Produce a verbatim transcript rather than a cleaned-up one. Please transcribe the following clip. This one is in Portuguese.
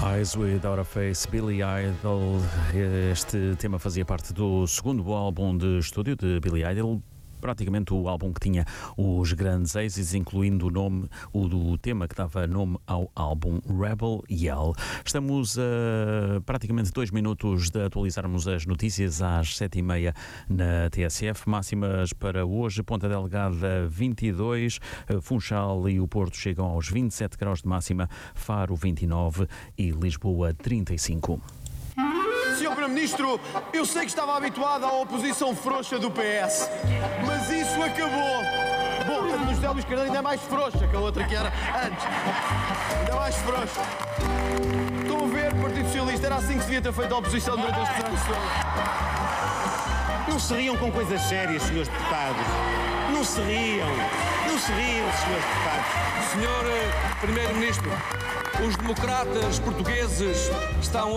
Eyes Without a Face, Billy Idol. Este tema fazia parte do segundo álbum de estúdio de Billy Idol, praticamente o álbum que tinha os grandes êxitos, incluindo o nome, o do tema que dava nome ao álbum, Rebel Yell. Estamos a praticamente dois minutos de atualizarmos as notícias às sete e meia na T S F. Máximas para hoje: Ponta Delgada vinte e dois, Funchal e o Porto chegam aos vinte e sete graus de máxima, Faro vinte e nove e Lisboa trinta e cinco. senhor Primeiro-Ministro, eu sei que estava habituado à oposição frouxa do P S, mas isso acabou. Bom, a do José Luís Carneiro ainda é mais frouxa que a outra que era antes. Ainda mais frouxa. Estão a ver, Partido Socialista, era assim que se devia ter feito a oposição durante estes anos todos. Não se riam com coisas sérias, senhores deputados. Não se riam. Não se riam, senhores deputados. senhor Primeiro-Ministro, os democratas portugueses estão